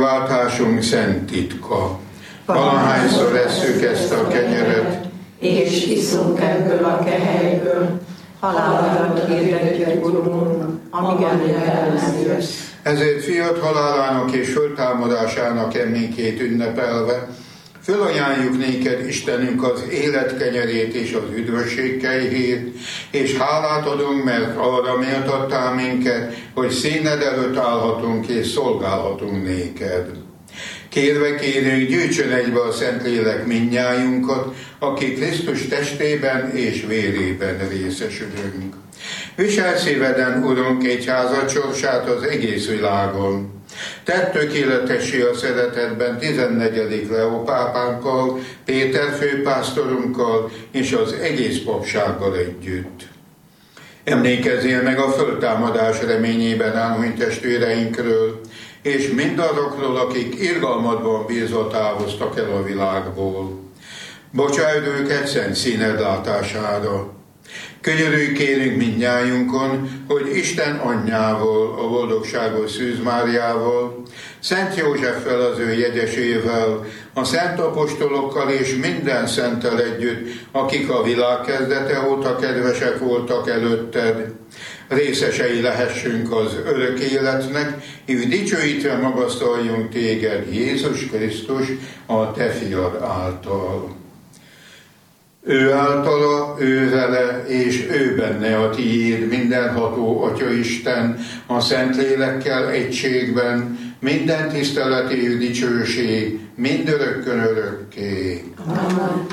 megváltásunk szent titka. Valahányszor esszük ezt a kenyeret, és iszunk ebből a kehelyből, haláladat hirdetjük, Urunk, amíg el nem jössz. Ezért fiat halálának és föltámadásának emlékét ünnepelve, fölajánljuk néked, Istenünk, az élet kenyerét és az üdvösség kejhét, és hálát adunk, mert arra méltattál minket, hogy színed előtt állhatunk és szolgálhatunk néked. Kérve kérünk, gyűjtsön egybe a Szentlélek mindnyájunkat, aki Krisztus testében és vérében részesülünk. Visel szíveden, Urunk, egyházad sorsát az egész világon. Tedd tökéletessé a szeretetben 14. Leó pápánkkal, Péter főpásztorunkkal és az egész papsággal együtt. Emlékezzél meg a föltámadás reményében álló testvéreinkről, és mindazokról, akik irgalmadban bízva távoztak el a világból. Bocsájd őket szent színed látására. Könyörülj kérünk mindnyájunkon, hogy Isten anyjával, a boldogságos Szűz Máriával, Szent Józseffel, az ő jegyesével, a szent apostolokkal és minden szenttel együtt, akik a világ kezdete óta kedvesek voltak előtted, részesei lehessünk az örök életnek, így dicsőítve magasztaljunk téged, Jézus Krisztus, a te fiad által. Ő általa, ő vele, és ő benne a tiéd, mindenható Atyaisten, a Szentlélekkel egységben, minden tiszteletű dicsőség, mindörökkön örökké. Amen.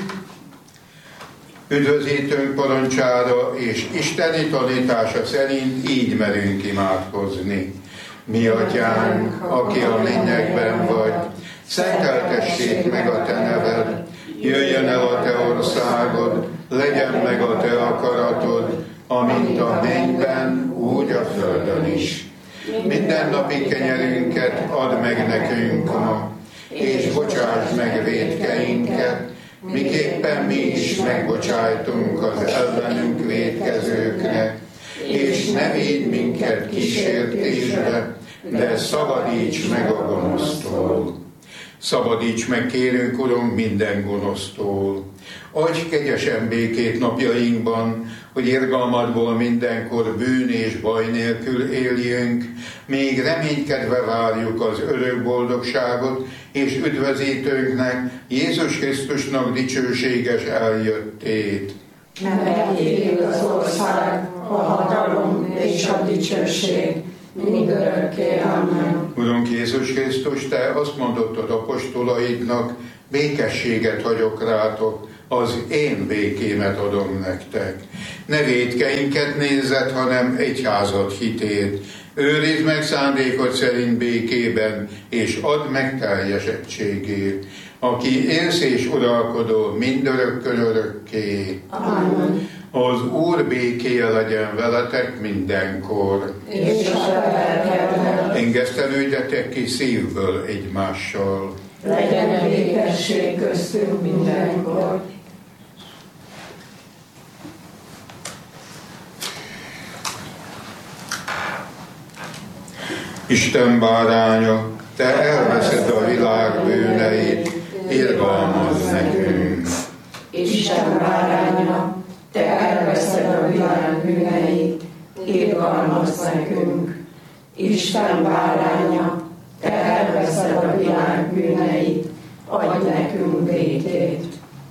Üdvözítőnk parancsára és isteni tanítása szerint így merünk imádkozni. Mi atyánk, aki a mennyekben vagy, szenteltessék meg a te neved, jöjjön el a te országod, legyen meg a te akaratod, amint a mennyben, úgy a földön is. Mindennapi kenyerünket add meg nekünk ma, és bocsáss meg vétkeinket, miképpen mi is megbocsájtunk az ellenünk vétkezőknek, és ne védj minket kísértésbe, de szabadíts meg a gonosztól. Szabadíts meg, kérünk, Urunk, minden gonosztól. Adj kegyesen békét napjainkban, hogy irgalmadból mindenkor bűn és baj nélkül éljünk, még reménykedve várjuk az örök boldogságot, és üdvözítőnknek, Jézus Krisztusnak dicsőséges eljöttét. Mert az ország, a hatalom és a dicsőség, mindörökké. Amen. Urunk Jézus Krisztus, te azt mondottad apostolaidnak, békességet hagyok rátok, az én békémet adom nektek. Ne vétkeinket nézzed, hanem egyházad hitét. Őrizd meg szándékod szerint békében, és add meg teljesettségét. Aki élsz és uralkodó, mindörökkön örökké. Amen. Az Úr békéje legyen veletek mindenkor. És a lelkedben. Engesztelődjetek ki szívből egymással. Legyen békesség köztünk mindenkor. Isten báránya, te elveszed a világ bűneit, irgalmazz nekünk. Isten báránya, te elveszed a világ bűneit, irgalmazz nekünk. Isten báránya, te elveszed a világ bűneit, adj nekünk békét.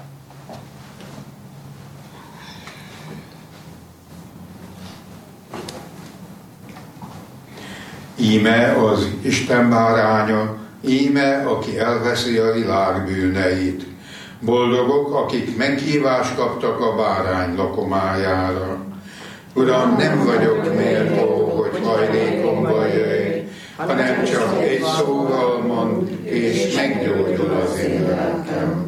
Íme az Isten báránya, íme, aki elveszi a világ bűneit. Boldogok, akik meghívást kaptak a bárány lakomájára. Uram, nem vagyok méltó, hogy hajlékomba jöjj, hanem csak egy szóval mondd, és meggyógyul az én lelkem.